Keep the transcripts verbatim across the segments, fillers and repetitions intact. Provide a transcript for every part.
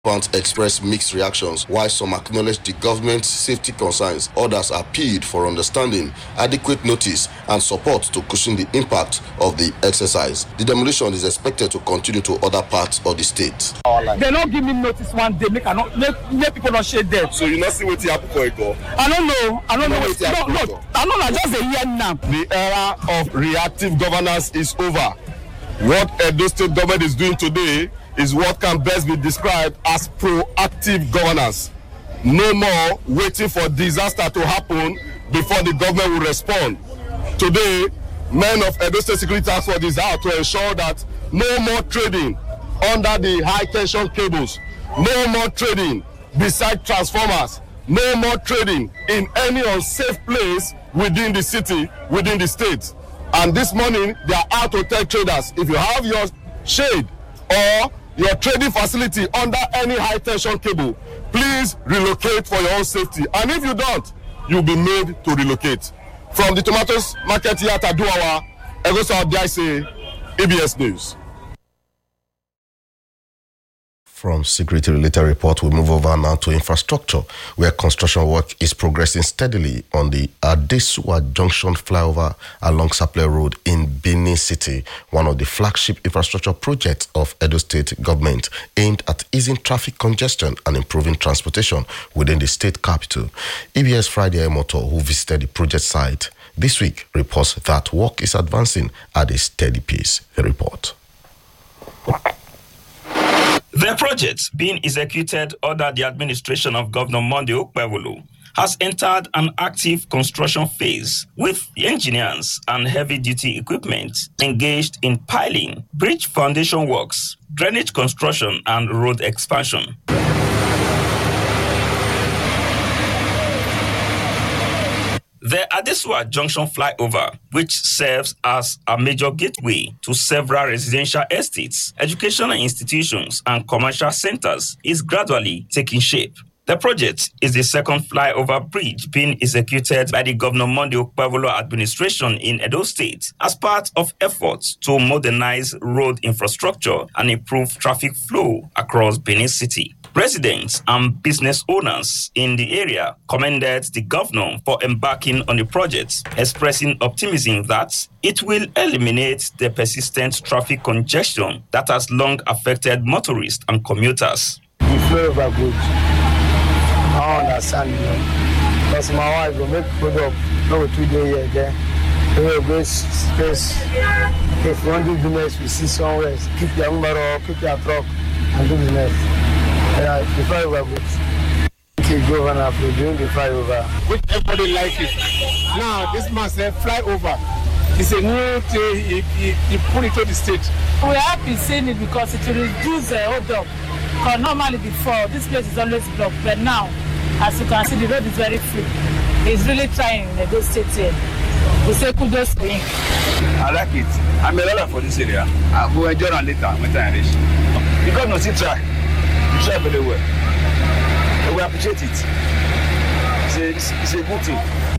expressed mixed reactions, while some acknowledged the government's safety concerns. Others appealed for understanding, adequate notice, and support to cushion the impact of the exercise. The demolition is expected to continue to other parts of the state. They not give me notice one day, make, not, make, make people not shade there. So you not see what happen for it? I don't know. I don't know. What no, no, no, I don't know. Just a year now. The era of reactive governance is over. What Edo State government is doing today is what can best be described as proactive governance. No more waiting for disaster to happen before the government will respond. Today, men of Edo State Security Task Force is out to ensure that no more trading under the high tension cables, no more trading beside transformers, no more trading in any unsafe place within the city, within the state. And this morning, they are out to tell traders, if you have your shade or your trading facility under any high tension cable, please relocate for your own safety. And if you don't, you'll be made to relocate. From the tomatoes market here at Aduawa, Egosa Odiaise, A B S News. From security-related report, we move over now to infrastructure, where construction work is progressing steadily on the Adesua Junction flyover along Sapele Road in Benin City, one of the flagship infrastructure projects of Edo State government aimed at easing traffic congestion and improving transportation within the state capital. E B S Friday Emoto, who visited the project site this week, reports that work is advancing at a steady pace. The report. The project, being executed under the administration of Governor Monday Okpebholo, has entered an active construction phase with engineers and heavy-duty equipment engaged in piling, bridge foundation works, drainage construction, and road expansion. The Adesua Junction flyover, which serves as a major gateway to several residential estates, educational institutions, and commercial centers, is gradually taking shape. The project is the second flyover bridge being executed by the Governor Monday Okpebholo administration in Edo State as part of efforts to modernize road infrastructure and improve traffic flow across Benin City. Residents and business owners in the area commended the governor for embarking on the project, expressing optimism that it will eliminate the persistent traffic congestion that has long affected motorists and commuters. The flyover good. I understand, you know, because my wife will make product no two days there. We will go space. If you want to do business, we see somewhere, keep your umbrella, keep your truck, and do business. Yeah, the flyover good. The governor for doing the flyover, which everybody likes it. Now this man said flyover. It's a new thing. He, he, he put it to the state. We are happy seeing it because it will reduce the hold up. Because normally before this place is always blocked, but now, as you can see, the road is very free. He's really trying in those states here. We say kudos to him. I like it. I'm a lot for this area. I will enjoy it later when I reach. The governor still try. You try very well. And we appreciate it. It's a, it's, it's a good thing.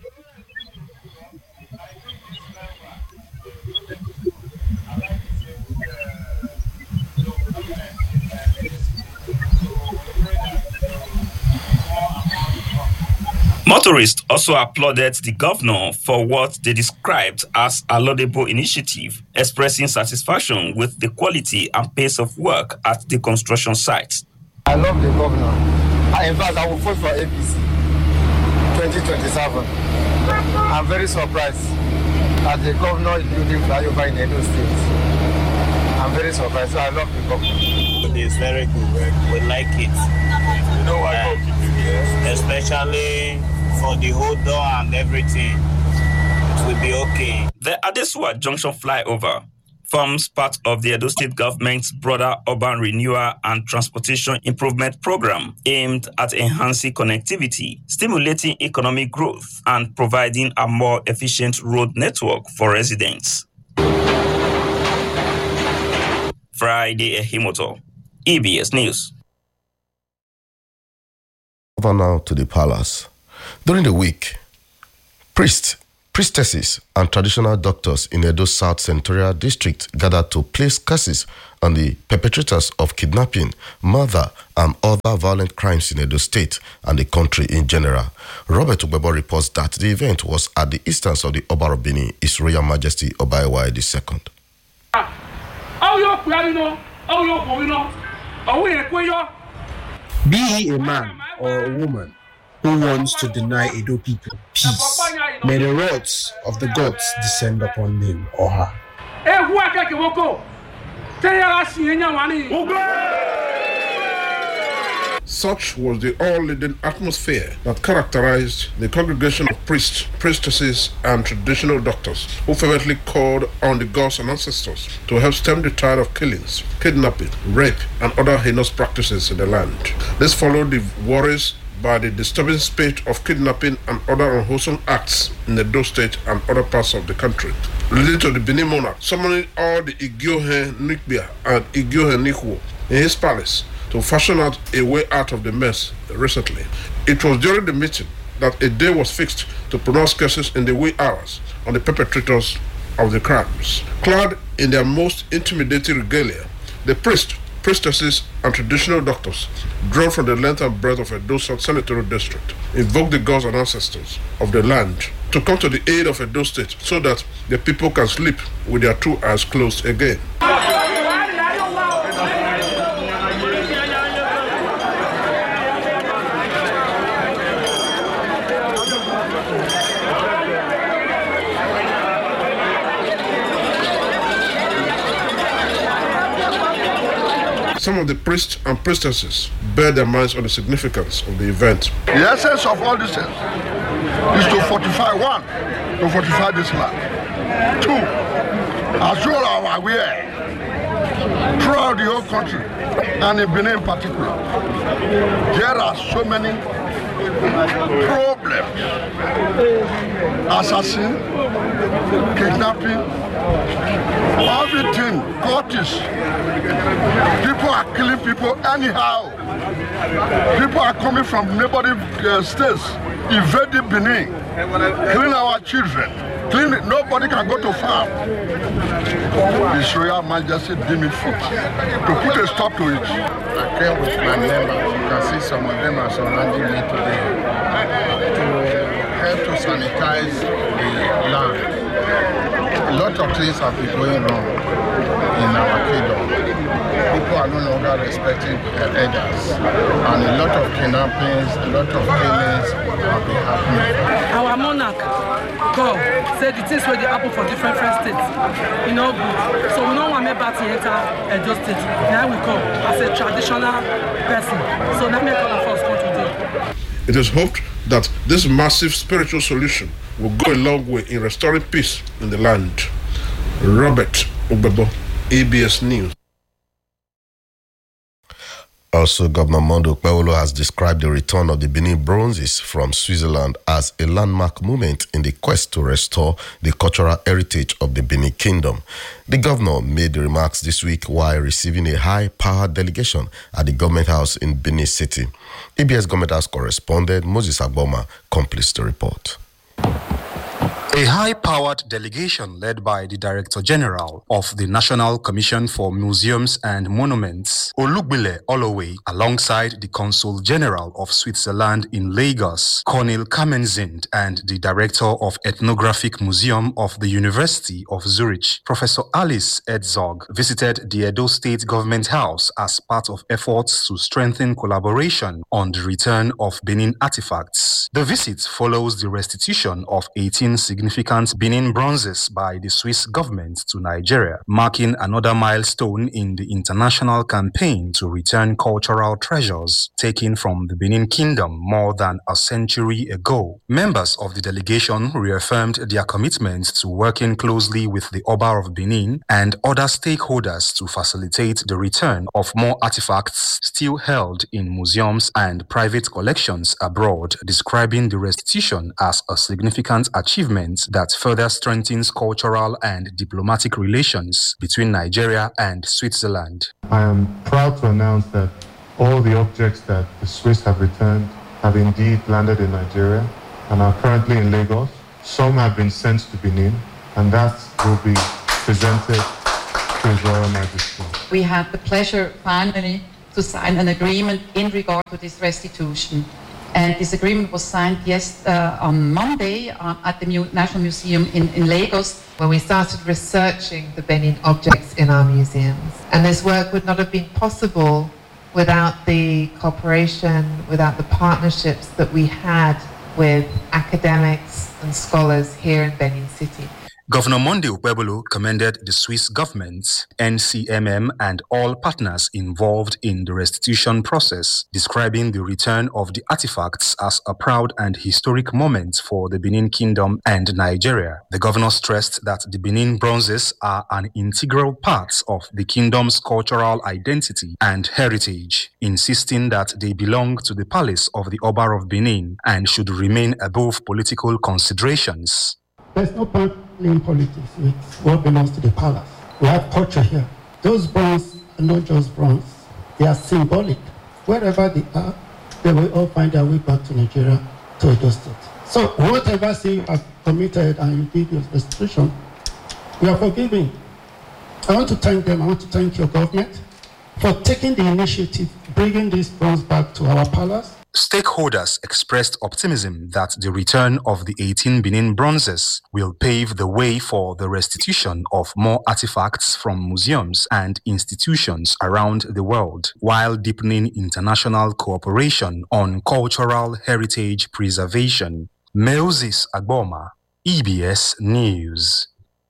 Motorists also applauded the governor for what they described as a laudable initiative, expressing satisfaction with the quality and pace of work at the construction site. I love the governor. I, in fact, I will vote for A P C twenty twenty-seven. I'm very surprised that the governor is building flyover in Edo State. I'm very surprised. So I love the governor. It's very good. We like it. You know what? Uh, especially for the whole door and everything. It will be okay. The Adesua Junction flyover forms part of the Edo State government's broader urban renewal and transportation improvement program aimed at enhancing connectivity, stimulating economic growth, and providing a more efficient road network for residents. Friday Ehimoto, E B S News. Over now to the palace. During the week, priests Priestesses and traditional doctors in Edo South Senatorial District gathered to place curses on the perpetrators of kidnapping, murder, and other violent crimes in Edo State and the country in general. Robert Ugbebo reports that the event was at the instance of the Oba of Benin, His Royal Majesty Obaewa the Second. Be he a man or a woman who wants to deny Edo people peace, may the wrath of the gods descend upon him or her. Such was the all-leading atmosphere that characterized the congregation of priests, priestesses, and traditional doctors who fervently called on the gods and ancestors to help stem the tide of killings, kidnapping, rape, and other heinous practices in the land. This followed the worries by the disturbing spate of kidnapping and other unwholesome acts in the Edo State and other parts of the country, leading to the Benin monarch summoning all the Igiohe Nikbia and Igiohe Nikwo in his palace to fashion out a way out of the mess recently. It was during the meeting that a day was fixed to pronounce curses in the wee hours on the perpetrators of the crimes. Clad in their most intimidating regalia, the priests, priestesses, and traditional doctors, drawn from the length and breadth of Edo South Senatorial District, invoked the gods and ancestors of the land to come to the aid of Edo State so that the people can sleep with their two eyes closed again. Some of the priests and priestesses bear their minds on the significance of the event. The essence of all this is to fortify, one, to fortify this land. Two, as you are aware, throughout the whole country, and in Benin in particular, there are so many problems. Assassin, kidnapping, everything, courts. People are killing people anyhow. People are coming from neighboring uh, states, invading Benin, killing our children. Killing, nobody can go to farm. His Royal Majesty deemed it fit to put a stop to it. I came with my members. You can see some of them are surrounding me today to help to sanitize the land. A lot of things have been going wrong in our kingdom. People are no longer respecting their elders, and a lot of kidnappings, a lot of killings have been happening. Our monarch, God, said the things where they happen for different, different states, you know, good. So we don't want to to enter Edo State. Now we come as a traditional person. So now make all of us come today. It is hoped that this massive spiritual solution will go a long way in restoring peace in the land. Robert Ugbebo, A B S News. Also, Governor Mondo Okpebholo has described the return of the Benin bronzes from Switzerland as a landmark moment in the quest to restore the cultural heritage of the Benin Kingdom. The governor made the remarks this week while receiving a high-powered delegation at the Government House in Benin City. A B S Government House correspondent Moses Agboma completes the report. A high-powered delegation led by the Director General of the National Commission for Museums and Monuments, Olugbile Olowe, alongside the Consul General of Switzerland in Lagos, Cornel Kamenzind, and the Director of Ethnographic Museum of the University of Zurich, Professor Alice Edzog, visited the Edo State Government House as part of efforts to strengthen collaboration on the return of Benin artifacts. The visit follows the restitution of eighteen significant significant Benin bronzes by the Swiss government to Nigeria, marking another milestone in the international campaign to return cultural treasures taken from the Benin Kingdom more than a century ago. Members of the delegation reaffirmed their commitment to working closely with the Oba of Benin and other stakeholders to facilitate the return of more artifacts still held in museums and private collections abroad, describing the restitution as a significant achievement that further strengthens cultural and diplomatic relations between Nigeria and Switzerland. I am proud to announce that all the objects that the Swiss have returned have indeed landed in Nigeria and are currently in Lagos Some have been sent to Benin, and that will be presented to His Royal Majesty. We had the pleasure finally to sign an agreement in regard to this restitution. And this agreement was signed yes, uh, on Monday uh, at the Mu- National Museum in, in Lagos. When we started researching the Benin objects in our museums. And this work would not have been possible without the cooperation, without the partnerships that we had with academics and scholars here in Benin City. Governor Monday Okpebholo commended the Swiss government, N C M M, and all partners involved in the restitution process, describing the return of the artifacts as a proud and historic moment for the Benin Kingdom and Nigeria. The governor stressed that the Benin bronzes are an integral part of the kingdom's cultural identity and heritage, insisting that they belong to the palace of the Oba of Benin and should remain above political considerations. There's no point in politics with what belongs to the palace. We have culture here. Those bronze are not just bronze. They are symbolic. Wherever they are, they will all find their way back to Nigeria, to Edo State. So whatever sin you have committed and you did your restitution, we are forgiving. I want to thank them. I want to thank your government for taking the initiative, bringing this bronze back to our palace. Stakeholders expressed optimism that the return of the eighteen Benin bronzes will pave the way for the restitution of more artifacts from museums and institutions around the world, while deepening international cooperation on cultural heritage preservation. Moses Agboma, E B S News.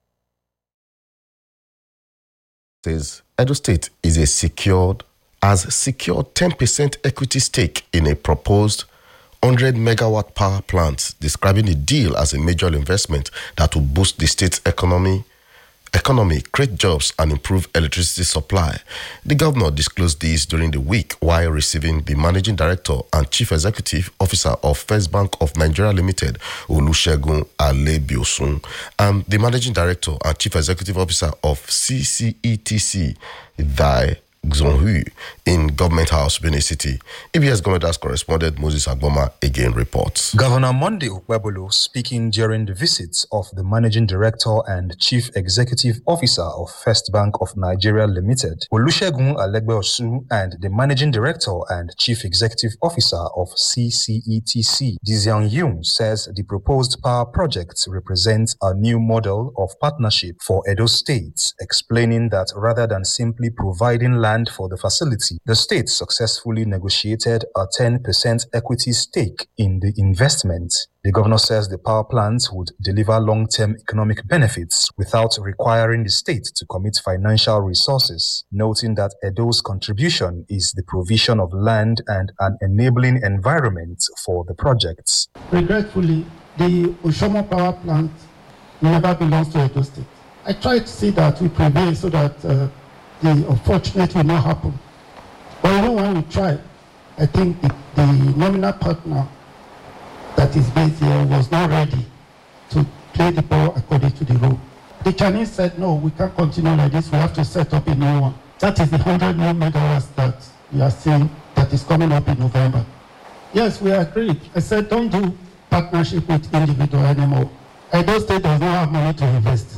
Says Edo State is a secured has secured ten percent equity stake in a proposed one hundred megawatt power plant, describing the deal as a major investment that will boost the state's economy, economy, create jobs, and improve electricity supply. The governor disclosed this during the week while receiving the managing director and chief executive officer of First Bank of Nigeria Limited, Olusegun Alebiosun, and the managing director and chief executive officer of C C E T C, Dai Zonhu, in Government House, Benin City. E B S Government House correspondent Moses Agboma again reports. Governor Monday Okpebholo, speaking during the visit of the Managing Director and Chief Executive Officer of First Bank of Nigeria Limited, Olusegun Alebiosun, and the Managing Director and Chief Executive Officer of C C E T C, Dizian Yun, says the proposed power project represents a new model of partnership for Edo State, explaining that rather than simply providing land for the facility, the state successfully negotiated a ten percent equity stake in the investment. The governor says the power plant would deliver long-term economic benefits without requiring the state to commit financial resources, noting that Edo's contribution is the provision of land and an enabling environment for the projects. Regretfully, the Oshomo power plant never belongs to Edo State. I try to see that we prevail so that uh, the unfortunate will not happen. But even when we try, I think the, the nominal partner that is based here was not ready to play the ball according to the rule. The Chinese said, no, we can't continue like this, we have to set up a new one. That is the one hundred new megawatts that we are seeing that is coming up in November. Yes, we agreed. I said, don't do partnership with individual anymore. Edo State does not have money to invest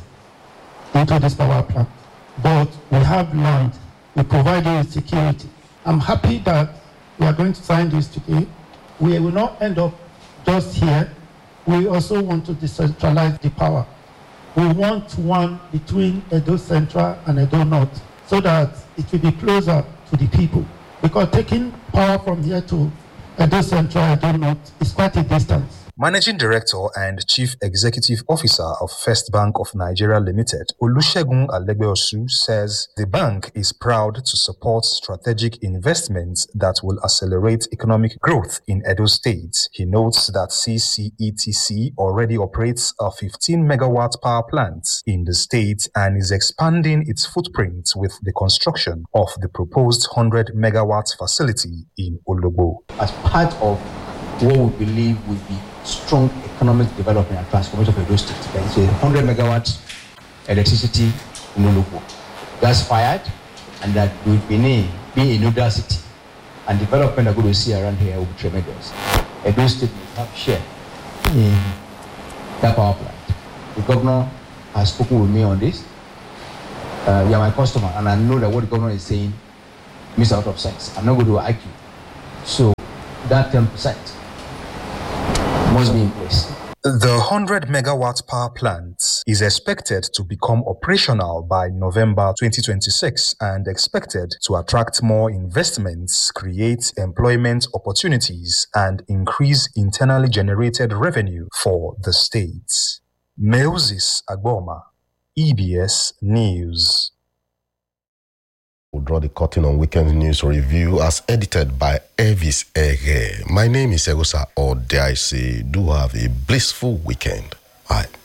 into this power plant. But we have land, we provide you with security. I'm happy that we are going to sign this today. We will not end up just here. We also want to decentralize the power. We want one between Edo Central and Edo North so that it will be closer to the people. Because taking power from here to Edo Central, Edo North is quite a distance. Managing Director and Chief Executive Officer of First Bank of Nigeria Limited, Olusegun Alebiosun, says the bank is proud to support strategic investments that will accelerate economic growth in Edo State. He notes that C C E T C already operates a fifteen megawatt power plant in the state and is expanding its footprint with the construction of the proposed one hundred megawatt facility in Ologbo. As part of what we believe will be strong economic development and transformation of Edo State. Okay? So one hundred megawatts electricity in Ologbo. Gas fired, and that with Benin being a nodal city and development we're going to see around here will be tremendous. Edo State will have share in that power plant. The governor has spoken with me on this. Uh, you are my customer, and I know that what the governor is saying makes a lot of sense. I'm not going to argue. So that ten percent must be in place. The one hundred megawatt power plant is expected to become operational by November twenty twenty-six and expected to attract more investments, create employment opportunities, and increase internally generated revenue for the state. Moses Agboma, E B S News. We'll draw the curtain on Weekend News Review as edited by Elvis Ege. My name is Egosa Odeise. Do have a blissful weekend. Bye.